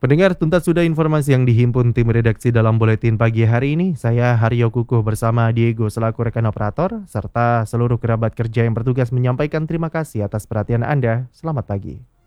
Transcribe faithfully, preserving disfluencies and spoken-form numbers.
Pendengar, tuntas sudah informasi yang dihimpun tim redaksi dalam buletin pagi hari ini. Saya Haryo Kukuh bersama Diego selaku rekan operator, serta seluruh kerabat kerja yang bertugas menyampaikan terima kasih atas perhatian Anda. Selamat pagi.